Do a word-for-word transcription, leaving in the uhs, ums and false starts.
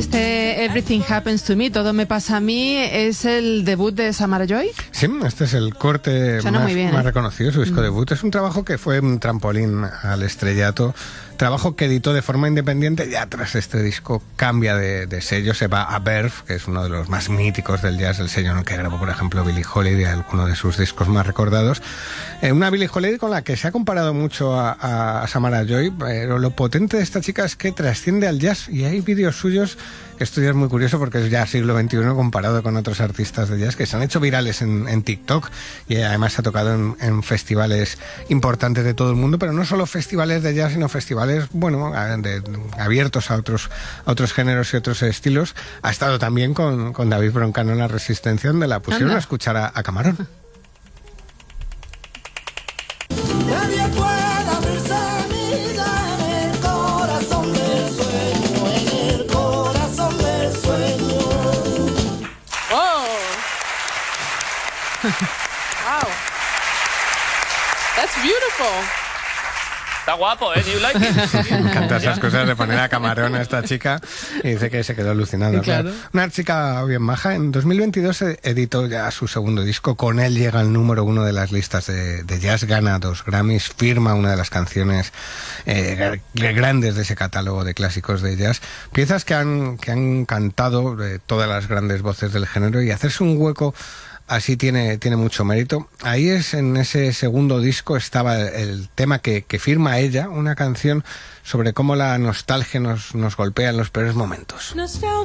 Este Everything Happens to Me, Todo me pasa a mí, ¿es el debut de Samara Joy? Sí, este es el corte más, bien, más ¿eh? reconocido, su disco mm. debut. Es un trabajo que fue un trampolín al estrellato, trabajo que editó de forma independiente. Ya tras este disco cambia de, de sello, se va a Verve, que es uno de los más míticos del jazz, el sello en el que grabó, por ejemplo, Billie Holiday, alguno de sus discos más recordados. Eh, una Billie Holiday con la que se ha comparado mucho a, a, a Samara Joy, pero lo potente de esta chica es que trasciende al jazz, y hay vídeos suyos, que esto ya es muy curioso porque es ya siglo veintiuno comparado con otros artistas de jazz, que se han hecho virales en, en TikTok, y además ha tocado en, en festivales importantes de todo el mundo, pero no solo festivales de jazz, sino festivales, bueno, de, de, abiertos a otros, a otros géneros y otros estilos. Ha estado también con, con David Broncano en La Resistencia, donde la pusieron Anda. a escuchar a, a Camarón. Wow. That's beautiful. Está guapo, ¿eh? Do you like it? Me encantan esas cosas de poner a Camarón a esta chica, y dice que se quedó alucinada. Claro. Claro. Una chica bien maja. En dos mil veintidós editó ya su segundo disco. Con él llega al número uno de las listas de, de jazz, gana dos Grammys, firma una de las canciones eh, grandes de ese catálogo de clásicos de jazz. Piezas que han, que han cantado de todas las grandes voces del género, y hacerse un hueco así tiene, tiene mucho mérito. Ahí es, en ese segundo disco estaba el, el tema que, que firma ella, una canción sobre cómo la nostalgia nos, nos golpea en los peores momentos.